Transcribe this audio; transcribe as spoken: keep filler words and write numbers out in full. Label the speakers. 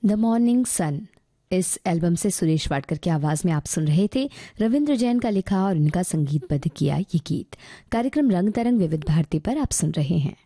Speaker 1: The morning sun इस album से सुरेश वाडकर की आवाज में आप सुन रहे थे रविंद्र जैन का लिखा और उनका संगीतबद्ध किया ये गीत। कार्यक्रम रंग तरंग विविध भारती पर आप सुन रहे हैं।